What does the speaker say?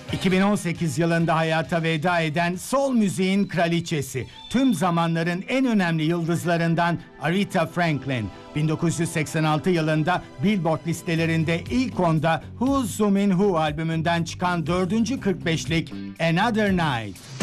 2018 yılında hayata veda eden soul müziğin kraliçesi, tüm zamanların en önemli yıldızlarından Aretha Franklin, 1986 yılında Billboard listelerinde ilk onda Who's Zoomin' Who albümünden çıkan 4. 45'lik Another Night.